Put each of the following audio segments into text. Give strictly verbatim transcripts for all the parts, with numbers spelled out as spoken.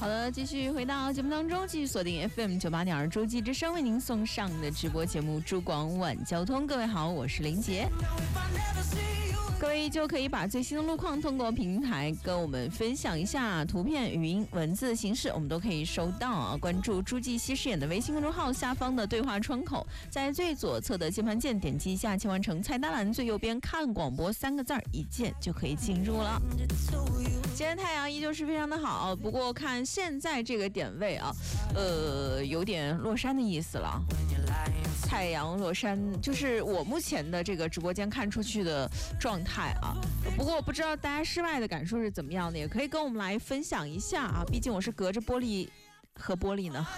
好的，继续回到节目当中，继续锁定 F M 九八点二洲际之声为您送上的直播节目《珠广晚交通》。各位好，我是林杰。各位依旧可以把最新的路况通过平台跟我们分享一下，图片、语音、文字形式我们都可以收到啊。关注诸暨西饰演的微信公众号下方的对话窗口，在最左侧的键盘键点击一下，切换成菜单栏最右边看广播三个字儿，一键就可以进入了。今天太阳依旧是非常的好，不过看现在这个点位啊，呃，有点落山的意思了。太阳落山就是我目前的这个直播间看出去的状态啊。不过我不知道大家室外的感受是怎么样的，也可以跟我们来分享一下啊。毕竟我是隔着玻璃和玻璃呢。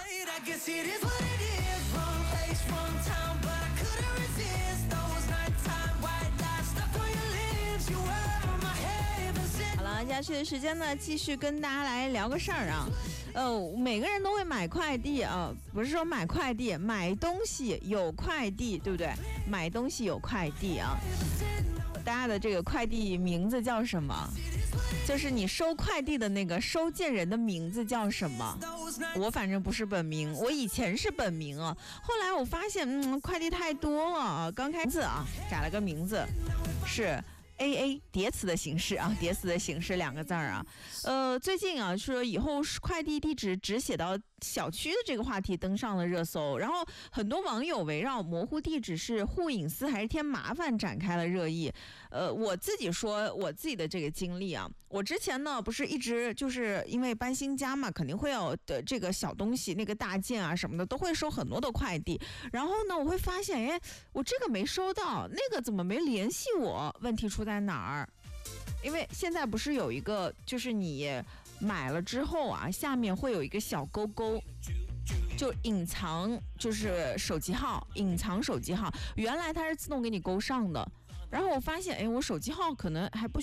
接下去的时间呢，继续跟大家来聊个事儿啊。呃，每个人都会买快递啊，不是说买快递，买东西有快递，对不对？买东西有快递啊。大家的这个快递名字叫什么？就是你收快递的那个收件人的名字叫什么？我反正不是本名，我以前是本名啊，后来我发现，嗯，快递太多了啊，刚开始啊，改了个名字，是。A A 叠词的形式啊，叠词的形式两个字儿啊，呃，最近啊说以后快递地址只写到小区的这个话题登上了热搜，然后很多网友围绕模糊地址是护隐私还是添麻烦展开了热议。呃，我自己说我自己的这个经历啊，我之前呢不是一直就是因为搬新家嘛，肯定会有的这个小东西，那个大件啊什么的都会收很多的快递，然后呢我会发现，哎，我这个没收到，那个怎么没联系我？问题出在哪儿？因为现在不是有一个，就是你买了之后啊，下面会有一个小勾勾，就隐藏，就是手机号，隐藏手机号，原来它是自动给你勾上的。然后我发现，哎，我手机号可能还不